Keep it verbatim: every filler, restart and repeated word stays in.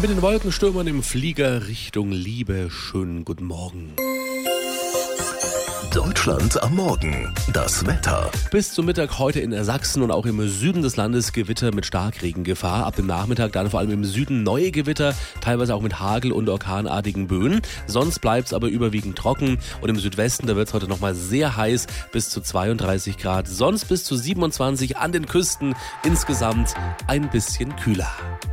Mit den Wolkenstürmern im Flieger Richtung Liebe. Schönen guten Morgen. Deutschland am Morgen. Das Wetter. Bis zum Mittag heute in Sachsen und auch im Süden des Landes Gewitter mit Starkregengefahr. Ab dem Nachmittag dann vor allem im Süden neue Gewitter, teilweise auch mit Hagel und orkanartigen Böen. Sonst bleibt es aber überwiegend trocken und im Südwesten, da wird es heute nochmal sehr heiß, bis zu zweiunddreißig Grad. Sonst bis zu siebenundzwanzig an den Küsten, insgesamt ein bisschen kühler.